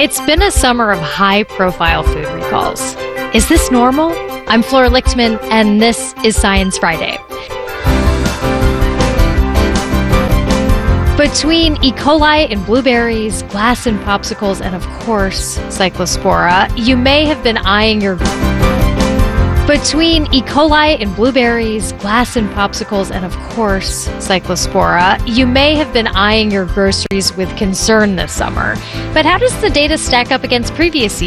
It's been a summer of high-profile food recalls. Is this normal? I'm Flora Lichtman, and this is Science Friday. Between E. coli in blueberries, glass in popsicles, and of course, Cyclospora, you may have been eyeing your... Between E. coli in blueberries, glass in popsicles, and of course, Cyclospora, you may have been eyeing your groceries with concern this summer. But how does the data stack up against previous